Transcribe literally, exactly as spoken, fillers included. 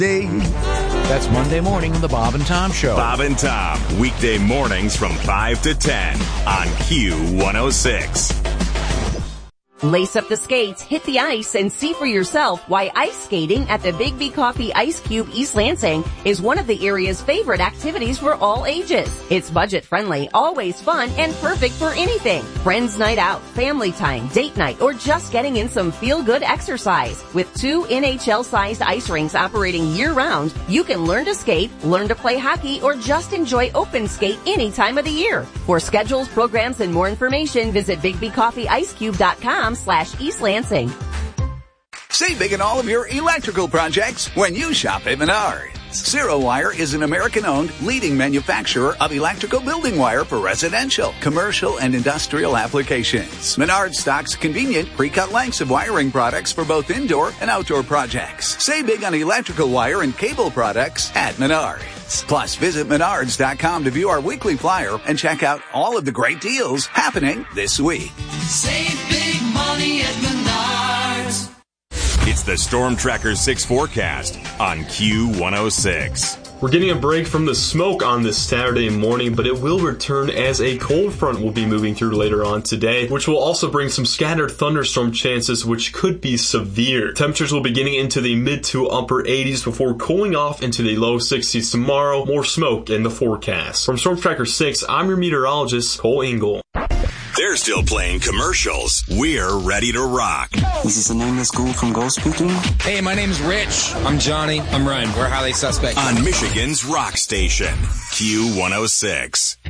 That's Monday morning on the Bob and Tom Show. Bob and Tom, weekday mornings from five to ten on Q one oh six. Lace up the skates, hit the ice, and see for yourself why ice skating at the Big B Coffee Ice Cube East Lansing is one of the area's favorite activities for all ages. It's budget-friendly, always fun, and perfect for anything. Friends night out, family time, date night, or just getting in some feel-good exercise. With two N H L-sized ice rinks operating year-round, you can learn to skate, learn to play hockey, or just enjoy open skate any time of the year. For schedules, programs, and more information, visit big b coffee ice cube dot com slash East Lansing. Save big in all of your electrical projects when you shop at Menards. Zero Wire is an American-owned leading manufacturer of electrical building wire for residential, commercial, and industrial applications. Menards stocks convenient pre-cut lengths of wiring products for both indoor and outdoor projects. Save big on electrical wire and cable products at Menards. Plus, visit menards dot com to view our weekly flyer and check out all of the great deals happening this week. Save big money at Menards. It's the Storm Tracker six forecast on Q one oh six. We're getting a break from the smoke on this Saturday morning, but it will return as a cold front will be moving through later on today, which will also bring some scattered thunderstorm chances, which could be severe. Temperatures will be getting into the mid to upper eighties before cooling off into the low sixties tomorrow. More smoke in the forecast. From Storm Tracker six, I'm your meteorologist, Cole Engel. They're still playing commercials. We're ready to rock. This is the nameless ghoul from Ghost speaking. Hey, my name's Rich. I'm Johnny. I'm Ryan. We're highly suspect. On Michigan's rock station, Q one oh six.